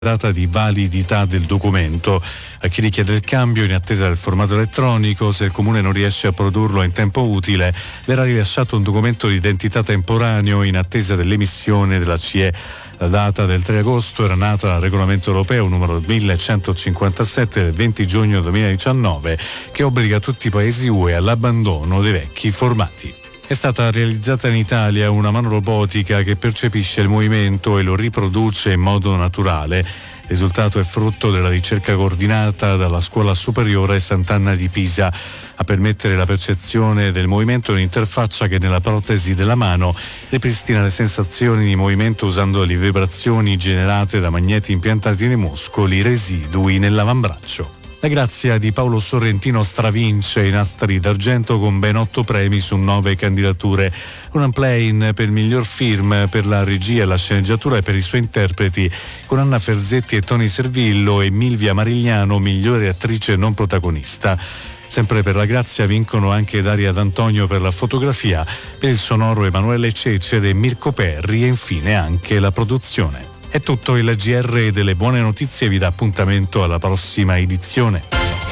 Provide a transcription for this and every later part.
data di validità del documento. A chi richiede il cambio in attesa del formato elettronico, se il comune non riesce a produrlo in tempo utile, verrà rilasciato un documento di identità temporaneo in attesa dell'emissione della CE. La data del 3 agosto era nata dal regolamento europeo numero 1157 del 20 giugno 2019, che obbliga tutti i paesi UE all'abbandono dei vecchi formati. È stata realizzata in Italia una mano robotica che percepisce il movimento e lo riproduce in modo naturale. Il risultato è frutto della ricerca coordinata dalla Scuola Superiore Sant'Anna di Pisa. A permettere la percezione del movimento un'interfaccia che nella protesi della mano ripristina le sensazioni di movimento usando le vibrazioni generate da magneti impiantati nei muscoli residui nell'avambraccio. La grazia di Paolo Sorrentino stravince i nastri d'argento con ben 8 premi su 9 candidature. Un Unplane per il miglior film, per la regia e la sceneggiatura e per i suoi interpreti, con Anna Ferzetti e Tony Servillo e Milvia Marigliano, migliore attrice non protagonista. Sempre per la grazia vincono anche Daria D'Antonio per la fotografia, per il sonoro Emanuele Cecere e Mirko Perri e infine anche la produzione. È tutto, il GR delle buone notizie vi dà appuntamento alla prossima edizione.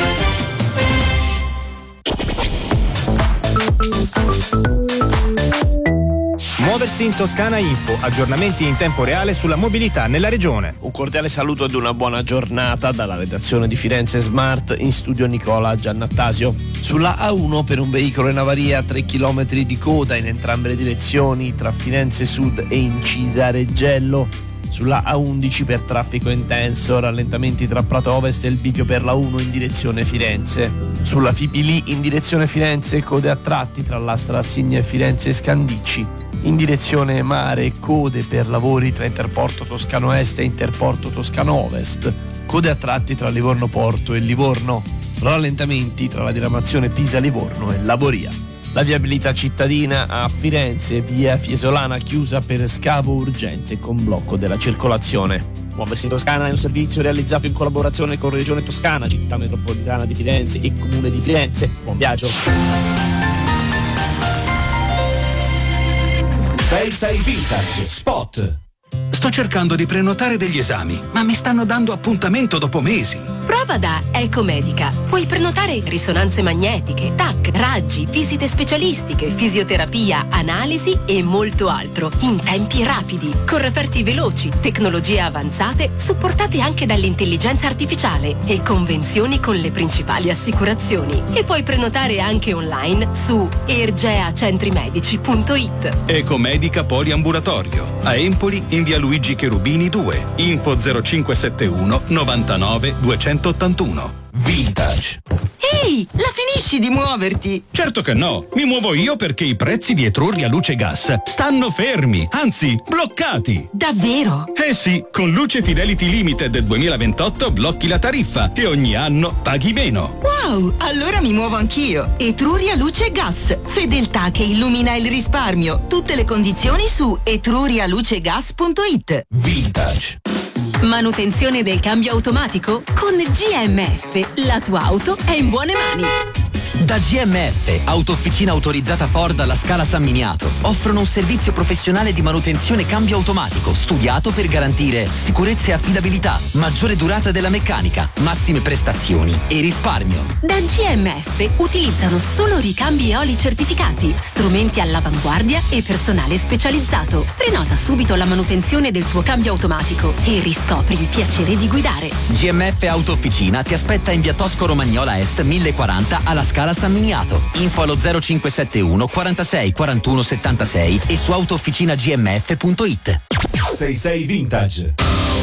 Muoversi in Toscana Info, aggiornamenti in tempo reale sulla mobilità nella regione. Un cordiale saluto ed una buona giornata dalla redazione di Firenze Smart, in studio Nicola Giannattasio. Sulla A1 per un veicolo in avaria, 3 km di coda in entrambe le direzioni tra Firenze Sud e Incisa Reggello. Sulla A11 per traffico intenso, rallentamenti tra Prato Ovest e il bivio per la 1 in direzione Firenze. Sulla Fipili in direzione Firenze, code a tratti tra l'Astra Assigna e Firenze Scandicci. In direzione mare, code per lavori tra Interporto Toscano Est e Interporto Toscano Ovest. Code a tratti tra Livorno Porto e Livorno. Rallentamenti tra la diramazione Pisa-Livorno e Lavoria. La viabilità cittadina a Firenze, via Fiesolana chiusa per scavo urgente con blocco della circolazione. Muoversi in Toscana è un servizio realizzato in collaborazione con Regione Toscana, Città Metropolitana di Firenze e Comune di Firenze. Buon viaggio! 66 Vintage Spot. Sto cercando di prenotare degli esami, ma mi stanno dando appuntamento dopo mesi. Prova da Ecomedica. Puoi prenotare risonanze magnetiche, TAC, raggi, visite specialistiche, fisioterapia, analisi e molto altro in tempi rapidi, con referti veloci, tecnologie avanzate supportate anche dall'intelligenza artificiale e convenzioni con le principali assicurazioni. E puoi prenotare anche online su ergeacentrimedici.it. Ecomedica Poliambulatorio. A Empoli in via Luigi Cherubini 2. Info 0571 99 281. Vintage. Ehi, la finisci di muoverti? Certo che no, mi muovo io perché i prezzi di Etruria Luce Gas stanno fermi, anzi bloccati. Davvero? Eh sì, con Luce Fidelity Limited 2028 blocchi la tariffa e ogni anno paghi meno. Wow, allora mi muovo anch'io. Etruria Luce Gas, fedeltà che illumina il risparmio. Tutte le condizioni su etrurialucegas.it. Vintage. Manutenzione del cambio automatico? Con GMF, la tua auto è in buone mani. Da GMF, autofficina autorizzata Ford alla Scala San Miniato, offrono un servizio professionale di manutenzione cambio automatico studiato per garantire sicurezza e affidabilità, maggiore durata della meccanica, massime prestazioni e risparmio. Da GMF utilizzano solo ricambi eoli certificati, strumenti all'avanguardia e personale specializzato. Prenota subito la manutenzione del tuo cambio automatico e riscopri il piacere di guidare. GMF Autofficina ti aspetta in via Tosco Romagnola Est 1040 alla Scala San Miniato. Info allo 0571 46 41 76 e su autofficinagmf.it. 66 Vintage.